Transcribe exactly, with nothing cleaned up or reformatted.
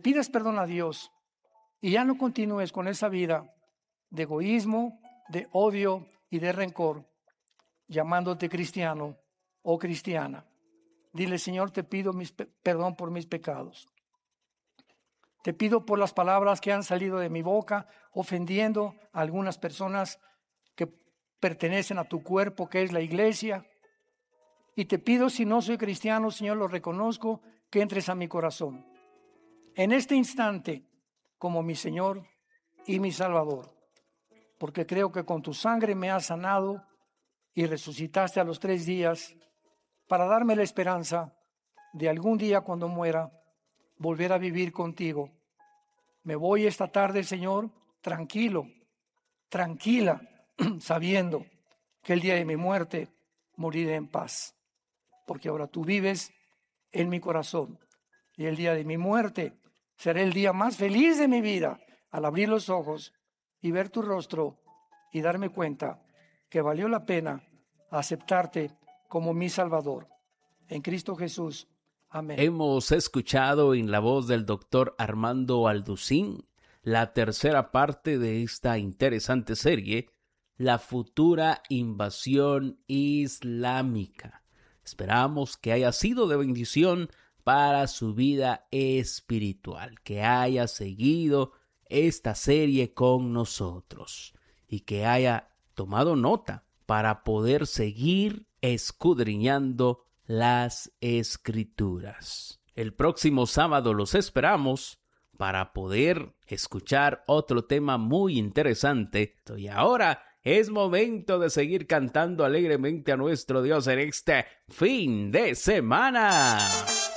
pidas perdón a Dios y ya no continúes con esa vida de egoísmo, de odio y de rencor, llamándote cristiano o cristiana. Dile, Señor, te pido mis, perdón por mis pecados. Te pido por las palabras que han salido de mi boca, ofendiendo a algunas personas que pertenecen a tu cuerpo, que es la iglesia. Y te pido, si no soy cristiano, Señor, lo reconozco, que entres a mi corazón. En este instante, como mi Señor y mi Salvador. Porque creo que con tu sangre me has sanado y resucitaste a los tres días para darme la esperanza de algún día cuando muera, volver a vivir contigo. Me voy esta tarde, Señor, tranquilo, tranquila, sabiendo que el día de mi muerte moriré en paz. Porque ahora tú vives en mi corazón. Y el día de mi muerte será el día más feliz de mi vida al abrir los ojos y ver tu rostro y darme cuenta que valió la pena aceptarte como mi Salvador. En Cristo Jesús. Amén. Hemos escuchado en la voz del doctor Armando Alducín la tercera parte de esta interesante serie, la futura invasión islámica. Esperamos que haya sido de bendición para su vida espiritual, que haya seguido esta serie con nosotros y que haya tomado nota para poder seguir escudriñando las Escrituras. El próximo sábado los esperamos para poder escuchar otro tema muy interesante. Y ahora es momento de seguir cantando alegremente a nuestro Dios en este fin de semana.